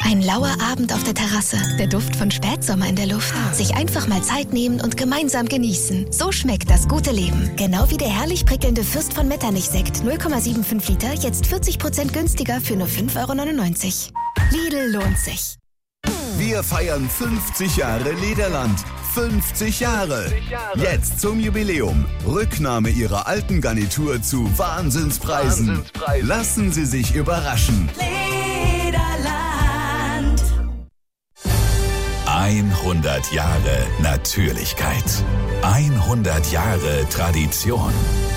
Ein lauer Abend auf der Terrasse, der Duft von Spätsommer in der Luft. Sich einfach mal Zeit nehmen und gemeinsam genießen. So schmeckt das gute Leben. Genau wie der herrlich prickelnde Fürst von Metternich-Sekt, 0,75 Liter, jetzt 40% günstiger für nur 5,99 €. Lidl lohnt sich. Wir feiern 50 Jahre Lederland. 50 Jahre. Jetzt zum Jubiläum. Rücknahme Ihrer alten Garnitur zu Wahnsinnspreisen. Lassen Sie sich überraschen. Lederland. 100 Jahre Natürlichkeit. 100 Jahre Tradition.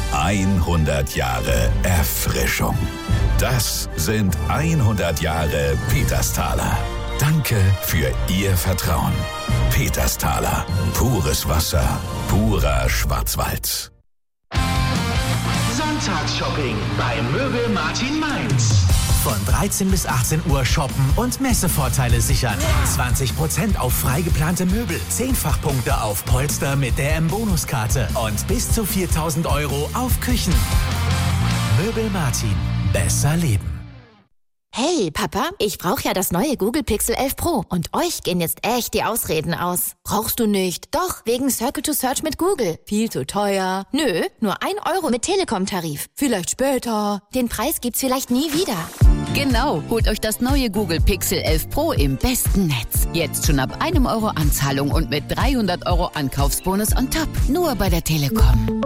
100 Jahre Erfrischung. Das sind 100 Jahre Petersthaler. Danke für Ihr Vertrauen. Petersthaler. Pures Wasser. Purer Schwarzwald. Sonntagsshopping bei Möbel Martin Mainz. Von 13 bis 18 Uhr shoppen und Messevorteile sichern. 20% auf frei geplante Möbel, 10-fach-Punkte auf Polster mit der M-Bonuskarte und bis zu 4.000 € auf Küchen. Möbel Martin. Besser leben. Hey, Papa, ich brauche ja das neue Google Pixel 11 Pro. Und euch gehen jetzt echt die Ausreden aus. Brauchst du nicht? Doch, wegen Circle to Search mit Google. Viel zu teuer. Nö, nur 1 € mit Telekom-Tarif. Vielleicht später. Den Preis gibt's vielleicht nie wieder. Genau, holt euch das neue Google Pixel 11 Pro im besten Netz. Jetzt schon ab 1 € Anzahlung und mit 300 € Ankaufsbonus on top. Nur bei der Telekom.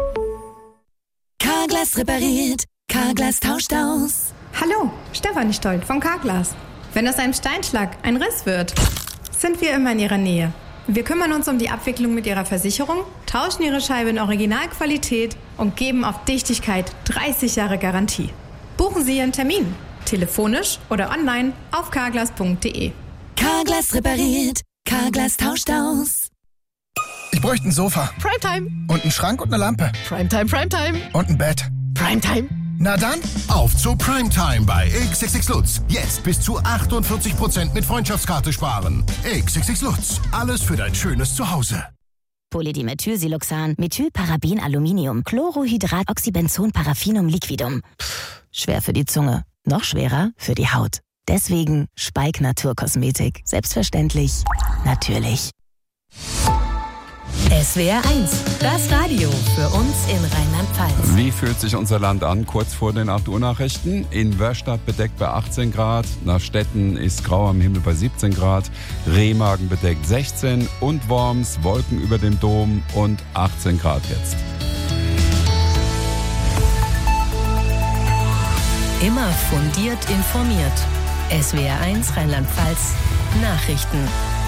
Carglass repariert. Carglass tauscht aus. Hallo, Stefanie Stolt von Carglass. Wenn aus einem Steinschlag ein Riss wird, sind wir immer in Ihrer Nähe. Wir kümmern uns um die Abwicklung mit Ihrer Versicherung, tauschen Ihre Scheibe in Originalqualität und geben auf Dichtigkeit 30 Jahre Garantie. Buchen Sie Ihren Termin, telefonisch oder online auf carglass.de. Carglass repariert. Carglass tauscht aus. Ich bräuchte ein Sofa. Primetime. Und einen Schrank und eine Lampe. Primetime, Primetime. Und ein Bett. Primetime. Na dann, auf zu Primetime bei XXX Lutz. Jetzt bis zu 48% mit Freundschaftskarte sparen. XXX Lutz. Alles für dein schönes Zuhause. Polydimethylsiloxan, Methylparaben, Aluminium, Chlorohydrat, Oxybenzon, Paraffinum, Liquidum. Schwer für die Zunge, noch schwerer für die Haut. Deswegen Speik Naturkosmetik. Selbstverständlich, natürlich. SWR 1, das Radio für uns in Rheinland-Pfalz. Wie fühlt sich unser Land an kurz vor den 8 Uhr Nachrichten? In Wörstadt bedeckt bei 18 Grad, nach Stetten ist grau am Himmel bei 17 Grad, Remagen bedeckt 16 und Worms Wolken über dem Dom und 18 Grad jetzt. Immer fundiert informiert. SWR 1 Rheinland-Pfalz Nachrichten.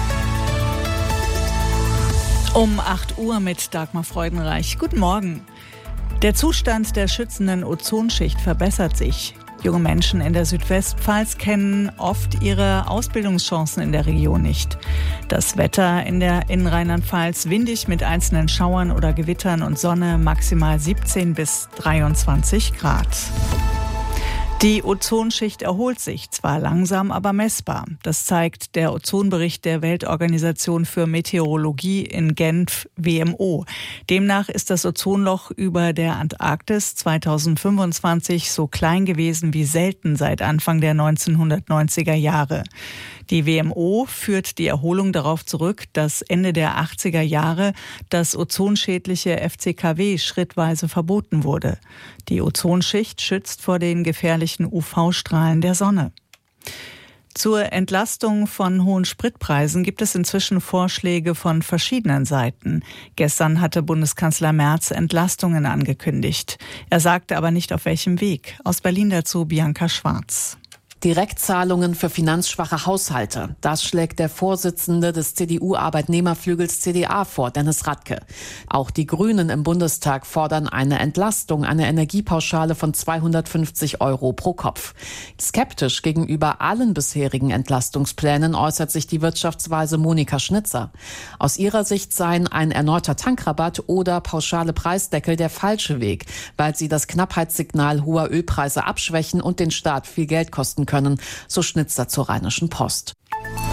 Um 8 Uhr mit Dagmar Freudenreich. Guten Morgen. Der Zustand der schützenden Ozonschicht verbessert sich. Junge Menschen in der Südwestpfalz kennen oft ihre Ausbildungschancen in der Region nicht. Das Wetter in Rheinland-Pfalz windig mit einzelnen Schauern oder Gewittern und Sonne, maximal 17 bis 23 Grad. Die Ozonschicht erholt sich, zwar langsam, aber messbar. Das zeigt der Ozonbericht der Weltorganisation für Meteorologie in Genf, WMO. Demnach ist das Ozonloch über der Antarktis 2025 so klein gewesen wie selten seit Anfang der 1990er Jahre. Die WMO führt die Erholung darauf zurück, dass Ende der 80er Jahre das ozonschädliche FCKW schrittweise verboten wurde. Die Ozonschicht schützt vor den gefährlichen UV-Strahlen der Sonne. Zur Entlastung von hohen Spritpreisen gibt es inzwischen Vorschläge von verschiedenen Seiten. Gestern hatte Bundeskanzler Merz Entlastungen angekündigt. Er sagte aber nicht, auf welchem Weg. Aus Berlin dazu Bianca Schwarz. Direktzahlungen für finanzschwache Haushalte. Das schlägt der Vorsitzende des CDU-Arbeitnehmerflügels CDA vor, Dennis Radke. Auch die Grünen im Bundestag fordern eine Entlastung, eine Energiepauschale von 250 € pro Kopf. Skeptisch gegenüber allen bisherigen Entlastungsplänen äußert sich die Wirtschaftsweise Monika Schnitzer. Aus ihrer Sicht seien ein erneuter Tankrabatt oder pauschale Preisdeckel der falsche Weg, weil sie das Knappheitssignal hoher Ölpreise abschwächen und den Staat viel Geld kosten können, so Schnitzer zur Rheinischen Post.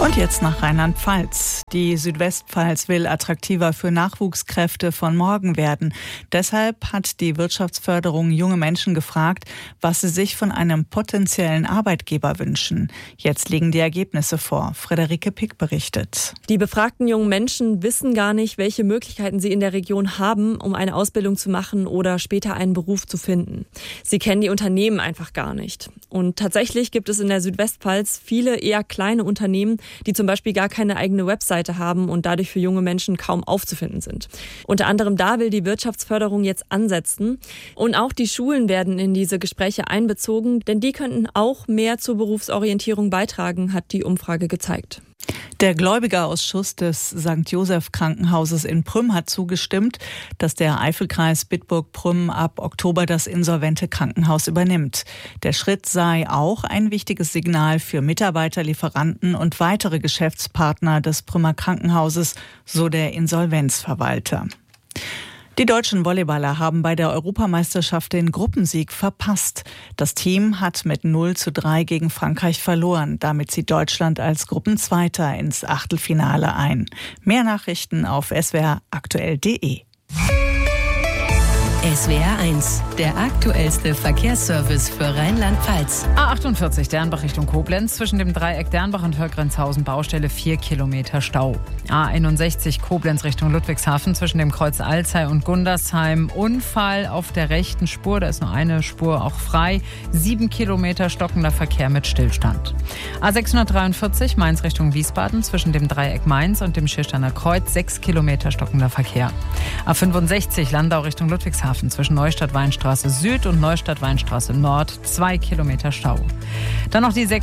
Und jetzt nach Rheinland-Pfalz. Die Südwestpfalz will attraktiver für Nachwuchskräfte von morgen werden. Deshalb hat die Wirtschaftsförderung junge Menschen gefragt, was sie sich von einem potenziellen Arbeitgeber wünschen. Jetzt liegen die Ergebnisse vor. Friederike Pick berichtet. Die befragten jungen Menschen wissen gar nicht, welche Möglichkeiten sie in der Region haben, um eine Ausbildung zu machen oder später einen Beruf zu finden. Sie kennen die Unternehmen einfach gar nicht. Und tatsächlich gibt es in der Südwestpfalz viele eher kleine Unternehmen, die zum Beispiel gar keine eigene Webseite haben und dadurch für junge Menschen kaum aufzufinden sind. Unter anderem da will die Wirtschaftsförderung jetzt ansetzen. Und auch die Schulen werden in diese Gespräche einbezogen, denn die könnten auch mehr zur Berufsorientierung beitragen, hat die Umfrage gezeigt. Der Gläubigerausschuss des St. Joseph Krankenhauses in Prüm hat zugestimmt, dass der Eifelkreis Bitburg-Prüm ab Oktober das insolvente Krankenhaus übernimmt. Der Schritt sei auch ein wichtiges Signal für Mitarbeiter, Lieferanten und weitere Geschäftspartner des Prümer Krankenhauses, so der Insolvenzverwalter. Die deutschen Volleyballer haben bei der Europameisterschaft den Gruppensieg verpasst. Das Team hat mit 0:3 gegen Frankreich verloren. Damit zieht Deutschland als Gruppenzweiter ins Achtelfinale ein. Mehr Nachrichten auf swraktuell.de. SWR 1, der aktuellste Verkehrsservice für Rheinland-Pfalz. A48 Dernbach Richtung Koblenz, zwischen dem Dreieck Dernbach und Hörgrenzhausen Baustelle 4 Kilometer Stau. A61 Koblenz Richtung Ludwigshafen, zwischen dem Kreuz Alzey und Gundersheim Unfall auf der rechten Spur, da ist nur eine Spur auch frei, 7 Kilometer stockender Verkehr mit Stillstand. A643 Mainz Richtung Wiesbaden, zwischen dem Dreieck Mainz und dem Schirsteiner Kreuz 6 Kilometer stockender Verkehr. A65 Landau Richtung Ludwigshafen, zwischen Neustadt-Weinstraße Süd und Neustadt-Weinstraße Nord 2 Kilometer Stau. Dann noch die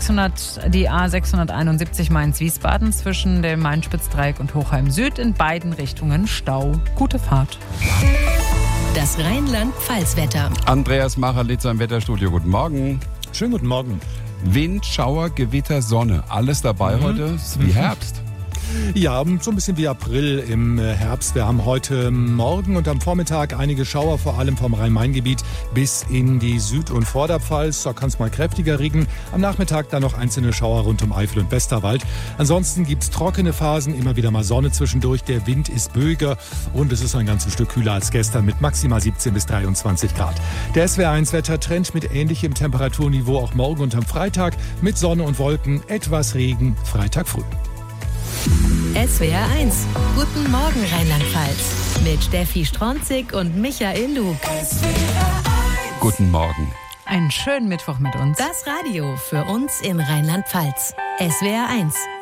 A671 Mainz-Wiesbaden, zwischen dem Main-Spitz-Dreieck und Hochheim Süd in beiden Richtungen Stau. Gute Fahrt. Das Rheinland-Pfalz-Wetter. Andreas Macherlitzer im Wetterstudio. Guten Morgen. Schönen guten Morgen. Wind, Schauer, Gewitter, Sonne. Alles dabei heute. Ist wie Herbst. Ja, so ein bisschen wie April im Herbst. Wir haben heute Morgen und am Vormittag einige Schauer, vor allem vom Rhein-Main-Gebiet bis in die Süd- und Vorderpfalz. Da kann es mal kräftiger regnen. Am Nachmittag dann noch einzelne Schauer rund um Eifel und Westerwald. Ansonsten gibt es trockene Phasen, immer wieder mal Sonne zwischendurch. Der Wind ist böiger und es ist ein ganzes Stück kühler als gestern mit maximal 17 bis 23 Grad. Der SWR1-Wettertrend mit ähnlichem Temperaturniveau auch morgen und am Freitag mit Sonne und Wolken, etwas Regen, Freitag früh. SWR 1. Guten Morgen Rheinland-Pfalz. Mit Steffi Stronzig und Michael Lug. Guten Morgen. Einen schönen Mittwoch mit uns. Das Radio für uns in Rheinland-Pfalz. SWR 1.